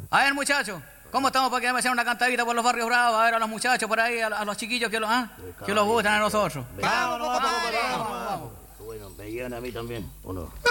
A ver, muchachos, ¿cómo estamos para que me hagan una cantadita por los barrios bravos? A ver, a los muchachos por ahí, a los chiquillos que los gustan a nosotros. Vamos. Vamos. Bueno, me llegan a mí también, ¿o no?